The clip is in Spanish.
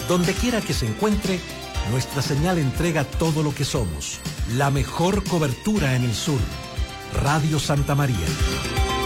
Donde quiera que se encuentre, nuestra señal entrega todo lo que somos. La mejor cobertura en el sur. Radio Santa María.